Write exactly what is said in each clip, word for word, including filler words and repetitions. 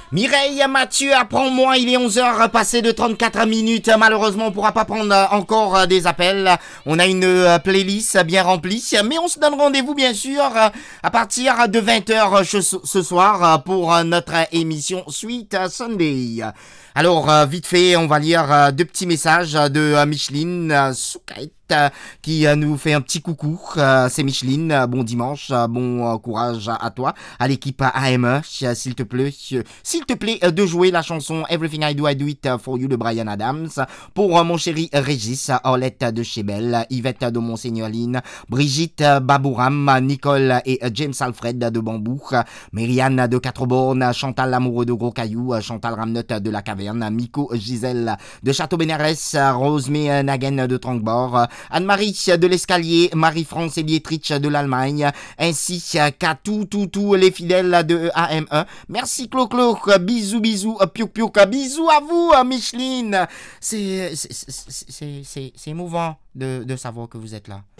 Mireille, Mathieu, apprends-moi, il est onze heures passé de trente-quatre minutes. Malheureusement, on pourra pas prendre encore des appels. On a une playlist bien remplie, mais on se donne rendez-vous bien sûr à partir de vingt heures ce soir pour notre émission Sweet Sunday. Alors, vite fait, on va lire deux petits messages de Micheline Soukaït qui nous fait un petit coucou. C'est Micheline, bon dimanche, bon courage à toi, à l'équipe A M E, s'il te plaît, s'il te plaît de jouer la chanson Everything I Do, I Do It For You de Bryan Adams, pour mon chéri Régis, Orlette de Chebel, Yvette de Monseigneur-Line, Brigitte Babouram, Nicole et James Alfred de Bambou, Myriane de Quatre-Bornes, Chantal Lamoureux de Gros Caillou, Chantal Ramnotte de La Caverne, Miko Gisèle de Château-Bénarès, Rosemée Naguen de Tranquebord, Anne-Marie de l'Escalier, Marie-France et Dietrich de l'Allemagne, ainsi qu'à tous, tous, tous les fidèles de A M E. Merci Clo-Clo, bisous, bisous, piouk, piouk, bisous à vous, Micheline. C'est, c'est, c'est, c'est, c'est émouvant de, de savoir que vous êtes là.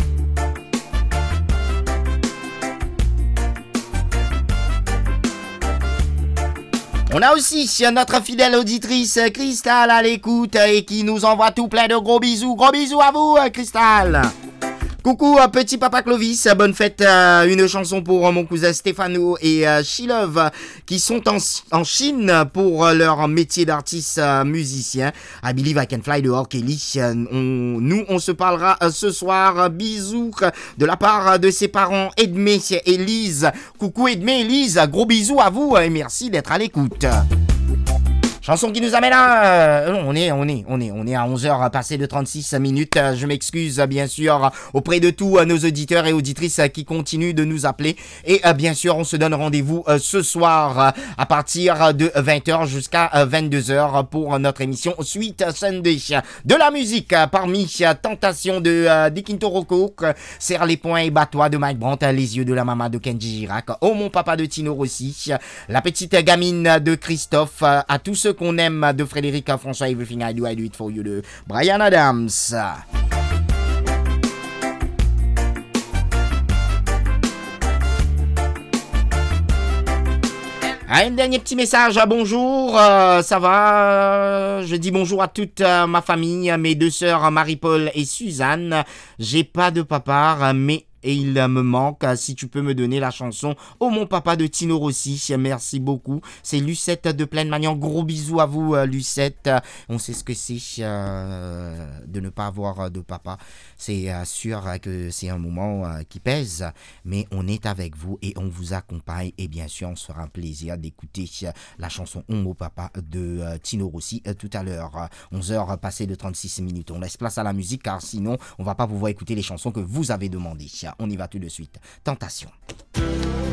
On a aussi notre fidèle auditrice Cristal à l'écoute et qui nous envoie tout plein de gros bisous. Gros bisous à vous, Cristal. Coucou petit papa Clovis, bonne fête, euh, une chanson pour mon cousin Stéphano et euh, Shilov qui sont en, en Chine pour leur métier d'artiste euh, musicien. I believe I can fly dehors Kelly, euh, on, nous on se parlera euh, ce soir, bisous de la part de ses parents Edmé et Lise. Coucou Edmé et Lise, gros bisous à vous et merci d'être à l'écoute. Chanson qui nous amène à... Euh, on est, on est, on est, on est à onze heures passées de trente-six minutes. Je m'excuse bien sûr auprès de tous nos auditeurs et auditrices qui continuent de nous appeler. Et bien sûr, on se donne rendez-vous ce soir à partir de vingt heures jusqu'à vingt-deux heures pour notre émission Sweet Sunday. De la musique parmi Tentation de Dikinto Rocco, Serre les poings et bats-toi de Mike Brandt, Les yeux de la maman de Kenji Girac, Oh mon papa de Tino Rossi, La petite gamine de Christophe, à tous ceux qu'on aime de Frédéric François, Everything I Do, I Do It For You de Bryan Adams. Un dernier petit message, bonjour, euh, ça va, je dis bonjour à toute euh, ma famille, mes deux sœurs Marie-Paul et Suzanne. J'ai pas de papa, mais et il me manque, si tu peux me donner la chanson Oh mon papa de Tino Rossi, merci beaucoup. C'est Lucette de Pleine Magnan, gros bisous à vous Lucette. On sait ce que c'est euh, de ne pas avoir de papa. C'est euh, sûr que c'est un moment euh, qui pèse, mais on est avec vous et on vous accompagne. Et bien sûr, on se fera un plaisir d'écouter la chanson Oh mon papa de euh, Tino Rossi euh, tout à l'heure. onze heures passées de trente-six minutes. On laisse place à la musique car sinon, on va pas pouvoir écouter les chansons que vous avez demandées. On y va tout de suite. Tentation.